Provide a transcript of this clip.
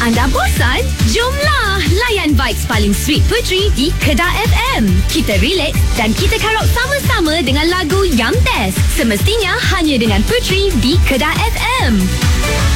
Anda bosan? Jomlah layan vibes paling sweet Puteri di Kedah FM. Kita relax dan kita karaoke sama-sama dengan lagu yang best. Semestinya hanya dengan Puteri di Kedah FM.